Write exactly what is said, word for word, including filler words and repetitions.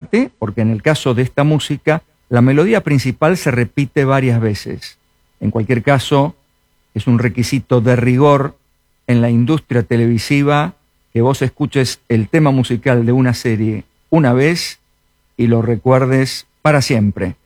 prepárate, porque en el caso de esta música, la melodía principal se repite varias veces. En cualquier caso, es un requisito de rigor en la industria televisiva que vos escuches el tema musical de una serie una vez y lo recuerdes para siempre.